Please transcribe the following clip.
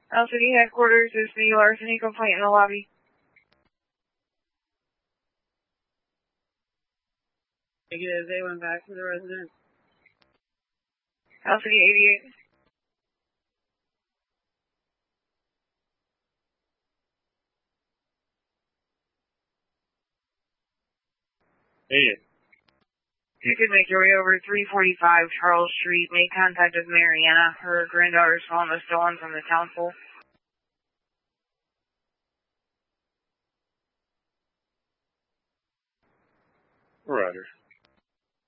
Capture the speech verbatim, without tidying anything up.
L City headquarters, is the larceny complaint in the lobby. Negative, they went back to the resident. L City eighty-eight. eighty-eight. You can make your way over to three forty-five Charles Street. Make contact with Mariana. Her granddaughter's phone was stolen from the town pool. Roger.